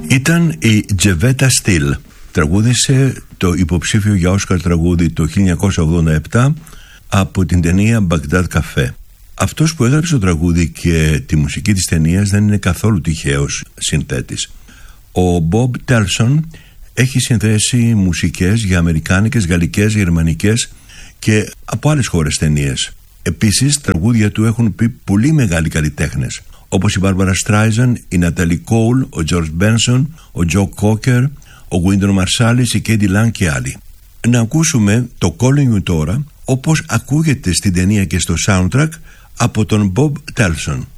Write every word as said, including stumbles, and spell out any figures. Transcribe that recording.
Ήταν η Τζεβέτα Στιλ. Τραγούδισε το υποψήφιο για Όσκαρ τραγούδι το χίλια εννιακόσια ογδόντα επτά από την ταινία Μπαγντάντ Καφέ. Αυτός που έγραψε το τραγούδι και τη μουσική της ταινίας δεν είναι καθόλου τυχαίος συνθέτης. Ο Μπομπ Τέλσον έχει συνθέσει μουσικές για αμερικάνικες, γαλλικές, γερμανικές και από άλλες χώρες ταινίες. Επίσης, τραγούδια του έχουν πει πολύ μεγάλοι καλλιτέχνες, όπως η Μπάρμπαρα Στράιζαν, η Ναταλί Κόουλ, ο Τζορτζ Μπένσον, ο Τζο Κόκερ, ο Γουίντον Μαρσάλης, η Κέντι Λαν και άλλοι. Να ακούσουμε το Calling You τώρα, όπως ακούγεται στην ταινία και στο soundtrack από τον Μπομπ Τέλσον.